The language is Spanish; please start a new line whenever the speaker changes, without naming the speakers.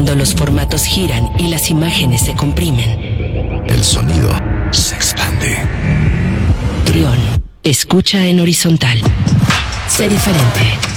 Cuando los formatos giran y las imágenes se comprimen,
el sonido se expande.
Trión, escucha en horizontal. Sé diferente.